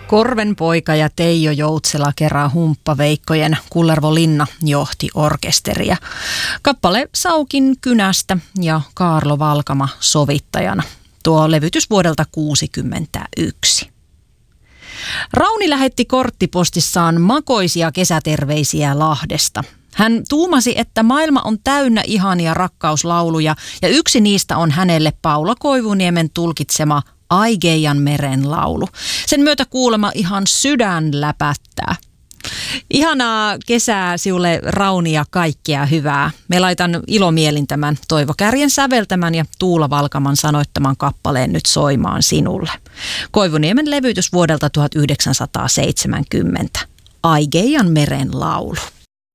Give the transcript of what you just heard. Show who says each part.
Speaker 1: Korvenpoika ja Teijo Joutsela kerää Humppaveikkojen Kullervo Linna johti orkesteria. Kappale Saukin kynästä ja Kaarlo Valkama sovittajana. Tuo levytys vuodelta 1961. Rauni lähetti korttipostissaan makoisia kesäterveisiä Lahdesta. Hän tuumasi, että maailma on täynnä ihania rakkauslauluja ja yksi niistä on hänelle Paula Koivuniemen tulkitsema Aigeian meren laulu. Sen myötä kuulemma ihan sydän läpättää. Ihanaa kesää sinulle, Rauni, ja kaikkea hyvää. Me laitan ilomielin tämän Toivo Kärjen säveltämän ja Tuula Valkaman sanoittaman kappaleen nyt soimaan sinulle. Koivuniemen levytys vuodelta 1970. Aigeian meren laulu.